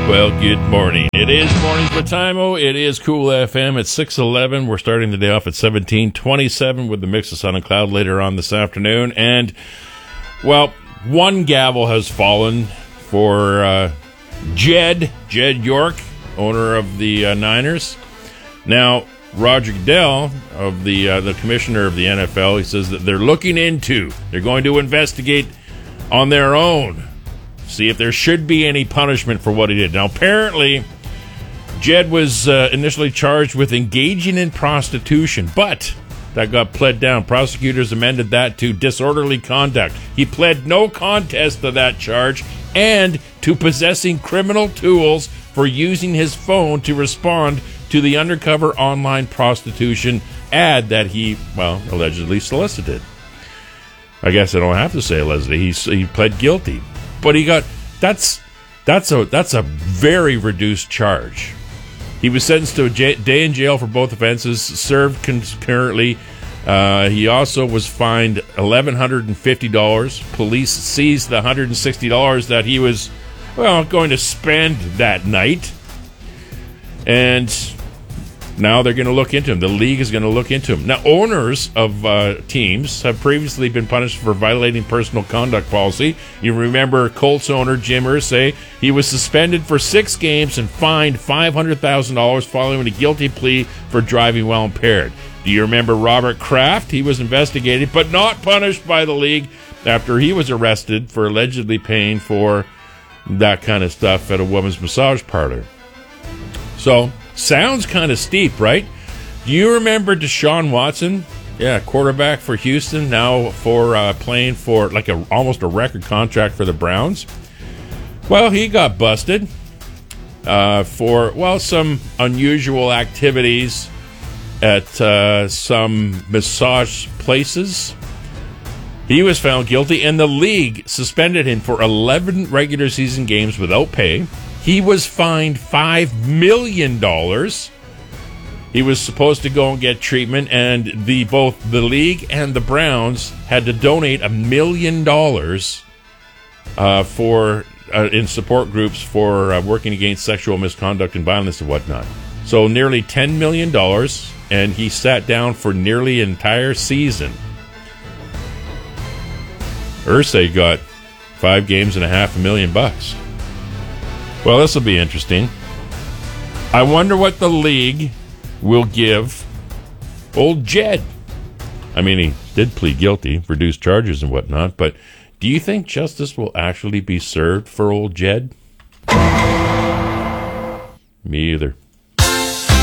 Well, good morning. It is Mornings with Timo. It is Cool FM at 6:11. We're starting the day off at 17:27 with the mix of sun and cloud later on this afternoon. And, well, one gavel has fallen for Jed York, owner of the Niners. Now, Roger Goodell, of the commissioner of the NFL, he says that they're going to investigate on their own, see if there should be any punishment for what he did. Now, apparently, Jed was initially charged with engaging in prostitution, but that got pled down. Prosecutors amended that to disorderly conduct. He pled no contest to that charge and to possessing criminal tools for using his phone to respond to the undercover online prostitution ad that he, allegedly solicited. I guess I don't have to say allegedly. He pled guilty. But he got that's a very reduced charge. He was sentenced to a day in jail for both offenses, served concurrently. He also was fined $1,150. Police seized the $160 that he was going to spend that night, and now they're going to look into him. The league is going to look into him. Now, owners of teams have previously been punished for violating personal conduct policy. You remember Colts owner Jim Irsay. He was suspended for 6 games and fined $500,000 following a guilty plea for driving while impaired. Do you remember Robert Kraft? He was investigated but not punished by the league after he was arrested for allegedly paying for that kind of stuff at a woman's massage parlor. So, sounds kind of steep, right? Do you remember Deshaun Watson? Yeah, quarterback for Houston, now for playing for almost a record contract for the Browns. Well, he got busted for some unusual activities at some massage places. He was found guilty, and the league suspended him for 11 regular season games without pay. He was fined $5 million. He was supposed to go and get treatment, and both the league and the Browns had to donate $1 million in support groups for working against sexual misconduct and violence and whatnot. So nearly $10 million, and he sat down for nearly an entire season. Irsay got 5 games and $500,000. Well, this will be interesting. I wonder what the league will give old Jed. I mean, he did plead guilty, reduced charges and whatnot, but do you think justice will actually be served for old Jed? Me either.